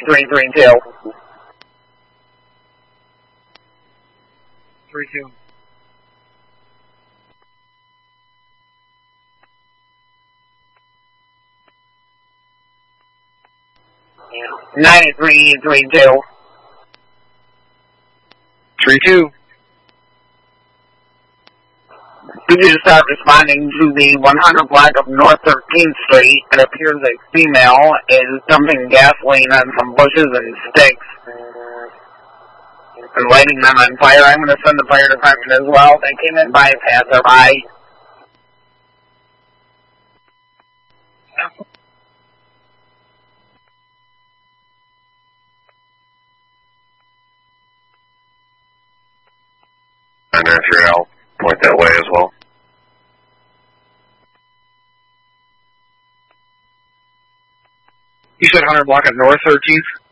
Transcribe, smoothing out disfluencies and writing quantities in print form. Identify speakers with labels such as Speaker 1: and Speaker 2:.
Speaker 1: 9332.
Speaker 2: 32.
Speaker 1: 9332.
Speaker 2: 32.
Speaker 1: Could you start responding to the 100 block of North 13th Street? It appears a female is dumping gasoline on some bushes and sticks and lighting them on fire. I'm going to send the fire department as well. They came in by a passerby.
Speaker 3: And if you're out, point that way as well.
Speaker 2: You said 100 block of North 13th?